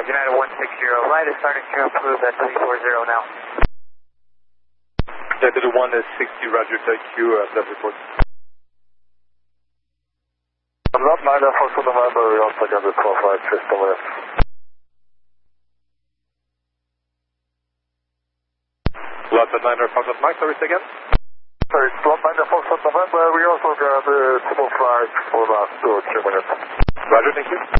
United 160, right is starting to improve at 340 now. United 160, roger, thank you, that report. I'm not 9 for November, we also got the 12 right system with. Lots at 9 Fox Mike, sorry, say again? Sorry, slot 9 Fox November, we also got the 12 right for the last 2 minutes. Roger, thank you.